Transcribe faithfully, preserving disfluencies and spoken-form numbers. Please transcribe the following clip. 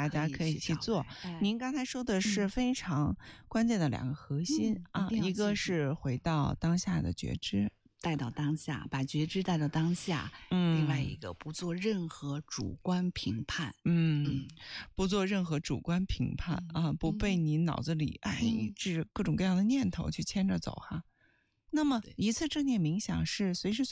大家可以去做。 哎、 您刚才说的是非常关键的两个核心、嗯、啊，一个是回到当下的觉知， 带到当下，把觉知带到当下。嗯，另外一个不做任何主观评判。 嗯，嗯不做任何主观评判、嗯、啊，不被你脑子里、嗯、哎这各种各样的念头去牵着走哈。那么一次正念冥想是随时随